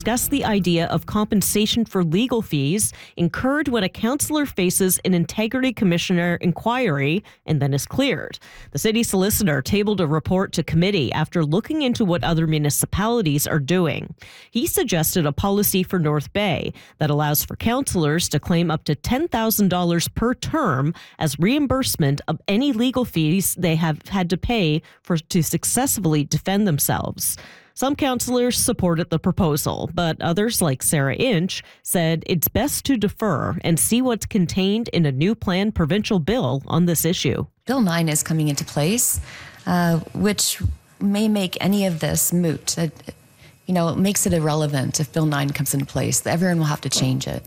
discuss the idea of compensation for legal fees incurred when a councillor faces an integrity commissioner inquiry and then is cleared. The city solicitor tabled a report to committee after looking into what other municipalities are doing. He suggested a policy for North Bay that allows for councillors to claim up to $10,000 per term as reimbursement of any legal fees they have had to pay to successfully defend themselves. Some councillors supported the proposal, but others, like Sarah Inch, said it's best to defer and see what's contained in a new planned provincial bill on this issue. Bill 9 is coming into place, which may make any of this moot. It makes it irrelevant if Bill 9 comes into place. Everyone will have to change it.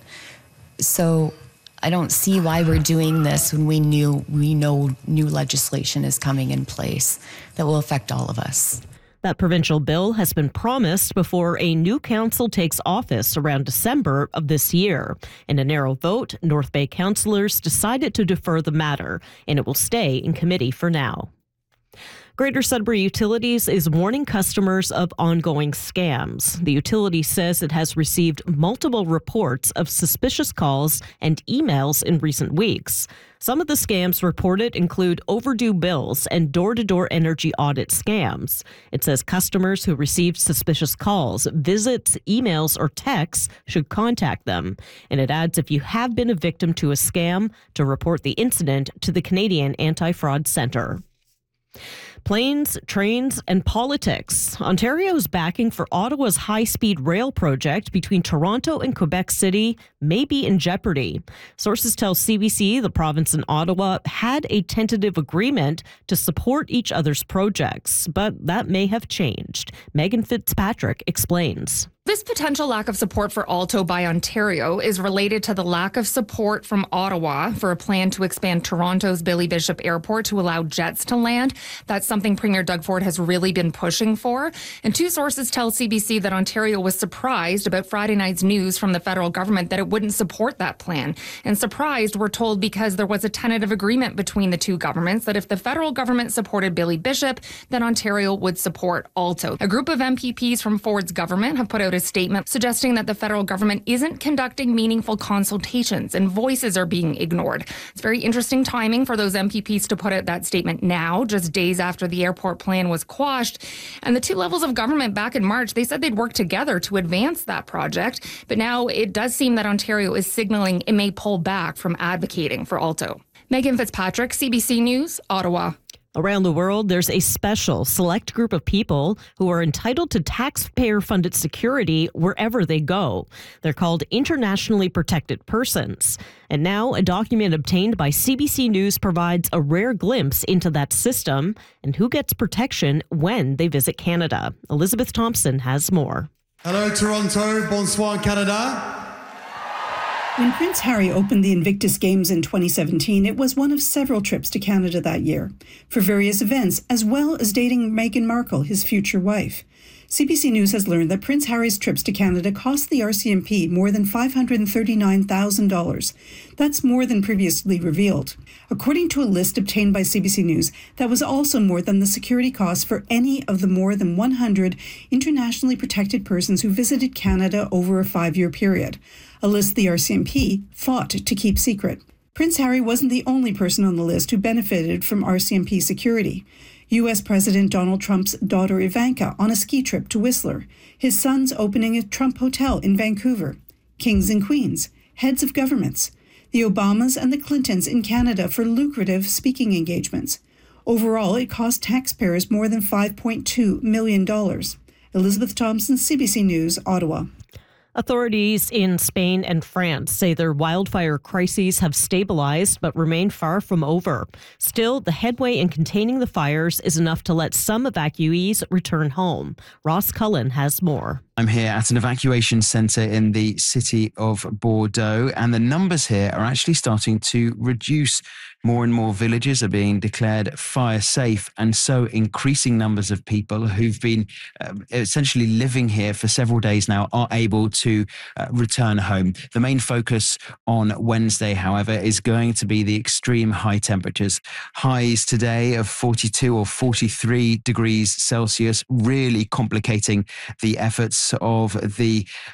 So I don't see why we're doing this when we know new legislation is coming in place that will affect all of us. That provincial bill has been promised before a new council takes office around December of this year. In a narrow vote, North Bay councillors decided to defer the matter, and it will stay in committee for now. Greater Sudbury Utilities is warning customers of ongoing scams. The utility says it has received multiple reports of suspicious calls and emails in recent weeks. Some of the scams reported include overdue bills and door-to-door energy audit scams. It says customers who received suspicious calls, visits, emails, or texts should contact them. And it adds if you have been a victim to a scam, to report the incident to the Canadian Anti-Fraud Centre. Planes, trains, and politics. Ontario's backing for Ottawa's high-speed rail project between Toronto and Quebec City may be in jeopardy. Sources tell CBC the province and Ottawa had a tentative agreement to support each other's projects, but that may have changed. Megan Fitzpatrick explains. This potential lack of support for Alto by Ontario is related to the lack of support from Ottawa for a plan to expand Toronto's Billy Bishop Airport to allow jets to land. That's something Premier Doug Ford has really been pushing for. And two sources tell CBC that Ontario was surprised about Friday night's news from the federal government that it wouldn't support that plan. And surprised, we're told, because there was a tentative agreement between the two governments that if the federal government supported Billy Bishop, then Ontario would support Alto. A group of MPPs from Ford's government have put out a statement suggesting that the federal government isn't conducting meaningful consultations and voices are being ignored. It's very interesting timing for those MPPs to put out that statement now, just days after the airport plan was quashed. And the two levels of government back in March, they said they'd work together to advance that project. But now it does seem that Ontario is signaling it may pull back from advocating for Alto. Megan Fitzpatrick, CBC News, Ottawa. Around the world, there's a special select group of people who are entitled to taxpayer-funded security wherever they go. They're called internationally protected persons. And now, a document obtained by CBC News provides a rare glimpse into that system and who gets protection when they visit Canada. Elizabeth Thompson has more. Hello, Toronto. Bonsoir, Canada. When Prince Harry opened the Invictus Games in 2017, it was one of several trips to Canada that year, for various events, as well as dating Meghan Markle, his future wife. CBC News has learned that Prince Harry's trips to Canada cost the RCMP more than $539,000. That's more than previously revealed. According to a list obtained by CBC News, that was also more than the security costs for any of the more than 100 internationally protected persons who visited Canada over a 5-year period, a list the RCMP fought to keep secret. Prince Harry wasn't the only person on the list who benefited from RCMP security. U.S. President Donald Trump's daughter Ivanka on a ski trip to Whistler, his sons opening a Trump hotel in Vancouver, kings and queens, heads of governments, the Obamas and the Clintons in Canada for lucrative speaking engagements. Overall, it cost taxpayers more than $5.2 million. Elizabeth Thompson, CBC News, Ottawa. Authorities in Spain and France say their wildfire crises have stabilized but remain far from over. Still, the headway in containing the fires is enough to let some evacuees return home. Ross Cullen has more. I'm here at an evacuation centre in the city of Bordeaux, and the numbers here are actually starting to reduce. More and more villages are being declared fire safe, and so increasing numbers of people who've been essentially living here for several days now are able to return home. The main focus on Wednesday, however, is going to be the extreme high temperatures. Highs today of 42 or 43 degrees Celsius, really complicating the efforts of the